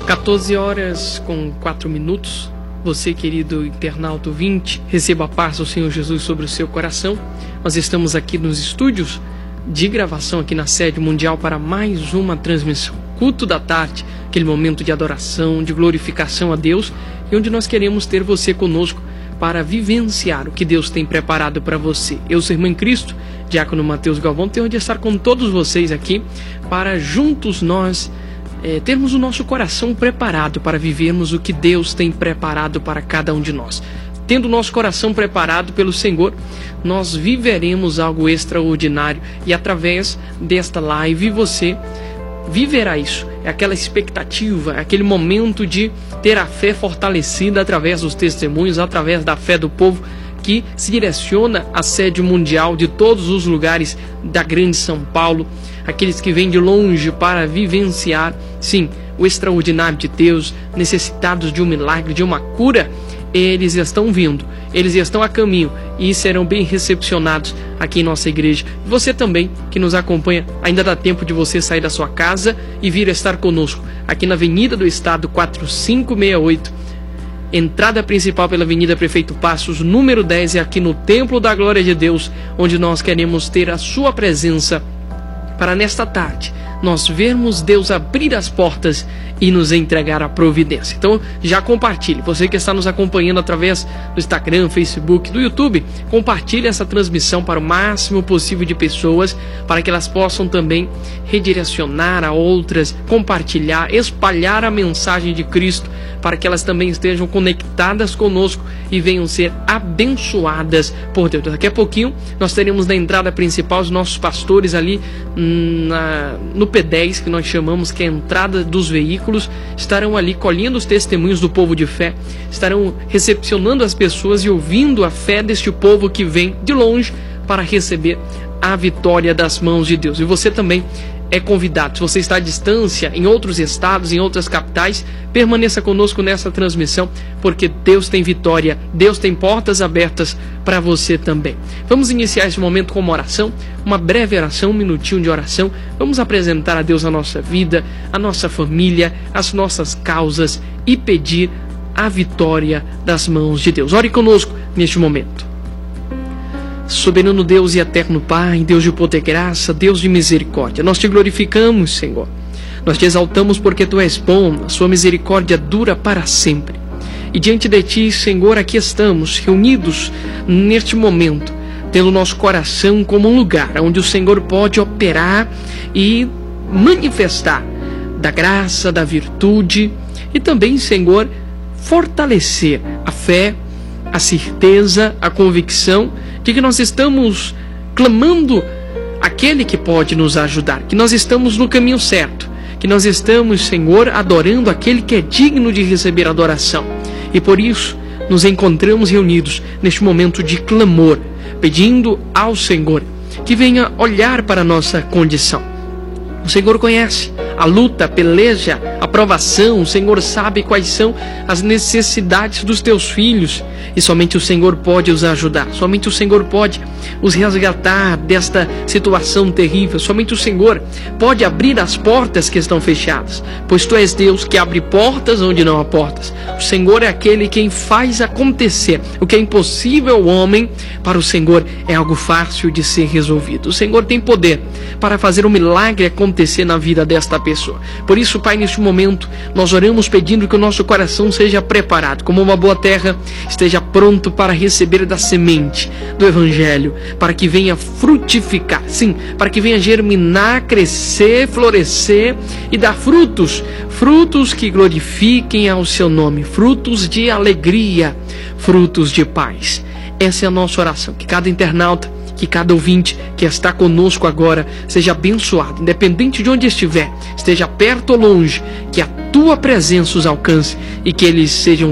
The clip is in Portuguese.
14h04. Você, querido internauta ouvinte, receba a paz do Senhor Jesus sobre o seu coração. Nós estamos aqui nos estúdios de gravação aqui na sede mundial para mais uma transmissão. Culto da tarde, aquele momento de adoração, de glorificação a Deus, e onde nós queremos ter você conosco para vivenciar o que Deus tem preparado para você. Eu sou irmão em Cristo, Diácono Mateus Galvão, tenho de estar com todos vocês aqui para juntos nós termos o nosso coração preparado para vivermos o que Deus tem preparado para cada um de nós. Tendo o nosso coração preparado pelo Senhor, nós viveremos algo extraordinário e através desta live você viverá isso. É aquela expectativa, é aquele momento de ter a fé fortalecida através dos testemunhos, através da fé do povo que se direciona à sede mundial de todos os lugares da grande São Paulo, aqueles que vêm de longe para vivenciar, sim, o extraordinário de Deus, necessitados de um milagre, de uma cura. Eles estão vindo, eles estão a caminho e serão bem recepcionados aqui em nossa igreja. Você também que nos acompanha, ainda dá tempo de você sair da sua casa e vir estar conosco aqui na Avenida do Estado 4568, entrada principal pela Avenida Prefeito Passos, número 10, é aqui no Templo da Glória de Deus, onde nós queremos ter a sua presença para nesta tarde nós vermos Deus abrir as portas e nos entregar a providência. Então já compartilhe, você que está nos acompanhando através do Instagram, Facebook, do YouTube, compartilhe essa transmissão para o máximo possível de pessoas, para que elas possam também redirecionar a outras, compartilhar, espalhar a mensagem de Cristo, para que elas também estejam conectadas conosco e venham ser abençoadas por Deus. Daqui a pouquinho nós teremos na entrada principal os nossos pastores ali no P10, que nós chamamos que é a entrada dos veículos, estarão ali colhendo os testemunhos do povo de fé, estarão recepcionando as pessoas e ouvindo a fé deste povo que vem de longe para receber a vitória das mãos de Deus. E você também é convidado. Se você está à distância, em outros estados, em outras capitais, permaneça conosco nessa transmissão, porque Deus tem vitória, Deus tem portas abertas para você também. Vamos iniciar esse momento com uma oração, uma breve oração, um minutinho de oração. Vamos apresentar a Deus a nossa vida, a nossa família, as nossas causas e pedir a vitória das mãos de Deus. Ore conosco neste momento. Soberano Deus e eterno Pai, Deus de poder e graça, Deus de misericórdia, nós te glorificamos, Senhor. Nós te exaltamos porque Tu és bom, a sua misericórdia dura para sempre. E diante de Ti, Senhor, aqui estamos, reunidos neste momento, tendo nosso coração como um lugar onde o Senhor pode operar e manifestar da graça, da virtude e também, Senhor, fortalecer a fé, a certeza, a convicção de que nós estamos clamando aquele que pode nos ajudar, que nós estamos no caminho certo, que nós estamos, Senhor, adorando aquele que é digno de receber adoração. E por isso nos encontramos reunidos neste momento de clamor, pedindo ao Senhor que venha olhar para a nossa condição. O Senhor conhece a luta, a peleja, a provação. O Senhor sabe quais são as necessidades dos teus filhos e somente o Senhor pode os ajudar. Somente o Senhor pode os resgatar desta situação terrível. Somente o Senhor pode abrir as portas que estão fechadas, pois Tu és Deus que abre portas onde não há portas. O Senhor é aquele quem faz acontecer o que é impossível ao homem. Para o Senhor é algo fácil de ser resolvido. O Senhor tem poder para fazer um milagre acontecer na vida desta pessoa. Por isso, Pai, neste momento nós oramos pedindo que o nosso coração seja preparado como uma boa terra, esteja pronto para receber da semente do Evangelho, para que venha frutificar, sim, para que venha germinar, crescer, florescer e dar frutos que glorifiquem ao Seu nome, frutos de alegria, frutos de paz. Essa é a nossa oração, que cada internauta, que cada ouvinte que está conosco agora seja abençoado, independente de onde estiver, esteja perto ou longe, que a Tua presença os alcance e que eles sejam